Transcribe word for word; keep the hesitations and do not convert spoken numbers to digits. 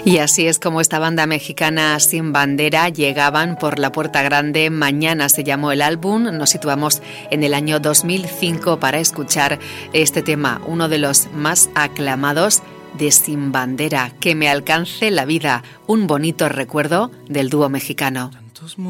Y así es como esta banda mexicana Sin Bandera llegaban por la puerta grande. Mañana se llamó el álbum. Nos situamos en el año dos mil cinco para escuchar este tema, uno de los más aclamados de Sin Bandera. Que me alcance la vida, un bonito recuerdo del dúo mexicano.